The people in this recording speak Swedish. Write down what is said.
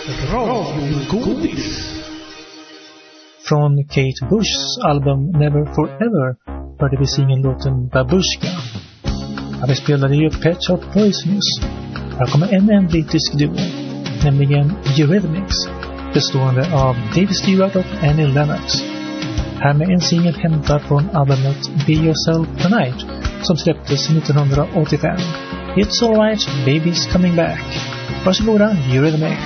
Radiogodis. Från Kate Bushs album Never Forever hörde vi singelåten Babushka. Vi spelade ju Pet Shop Boys nyss. Här kommer en brittisk duo, nämligen Eurythmics, bestående av Dave Stewart och Annie Lennox. Här med en singel hämtad från albumet Be Yourself Tonight som släpptes 1985. It's Alright, Baby's Coming Back. Varsågoda, Eurythmics.